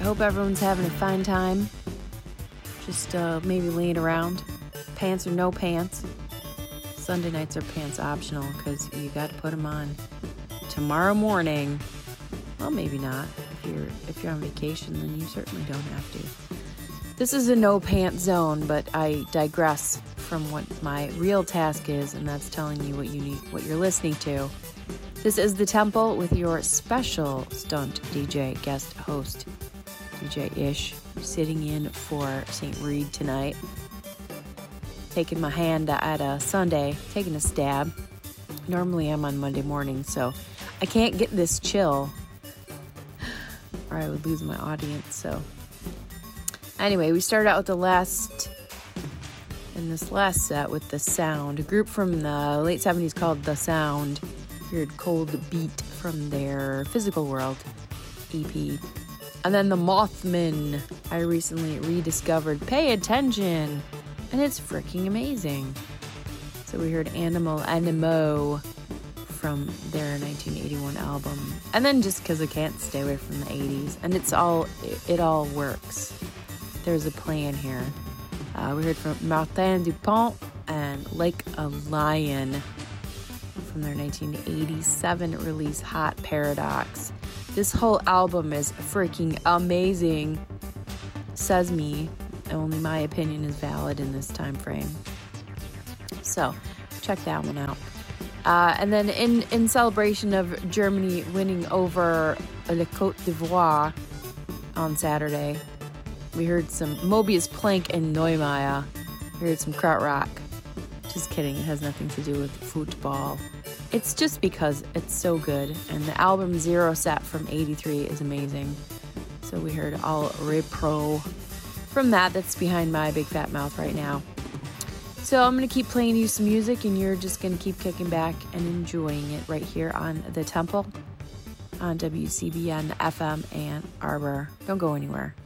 hope everyone's having a fine time. Just maybe laying around. Pants or no pants. Sunday nights are pants optional because you got to put them on tomorrow morning. Well, maybe not. If you're on vacation, then you certainly don't have to. This is a no pants zone, but I digress from what my real task is, and that's telling you what you're listening to. This is The Temple with your special stunt DJ guest host, DJ Ish, sitting in for St. Reed tonight. Taking my hand at a Sunday, taking a stab. Normally I'm on Monday morning, so I can't get this chill or I would lose my audience. So anyway, we started out with this last set with The Sound, a group from the late 70s called The Sound. Heard Cold Beat from their Physical World EP. And then The Mothman, I recently rediscovered. Pay attention! And it's freaking amazing. So we heard Animo from their 1981 album. And then just because I can't stay away from the 80s. And it all works. There's a plan here. We heard from Martin Dupont and Like a Lion from their 1987 release Hot Paradox. This whole album is freaking amazing. Says me. Only my opinion is valid in this time frame. So, check that one out. And then in celebration of Germany winning over Le Côte d'Ivoire on Saturday, we heard some Mobius Plank and Neumeier. We heard some Krautrock. Just kidding, it has nothing to do with football. It's just because it's so good. And the album Zero Set from 83 is amazing. So we heard all repro from that's behind my big fat mouth right now. So I'm going to keep playing you some music and you're just going to keep kicking back and enjoying it right here on The Temple on WCBN FM Ann Arbor. Don't go anywhere.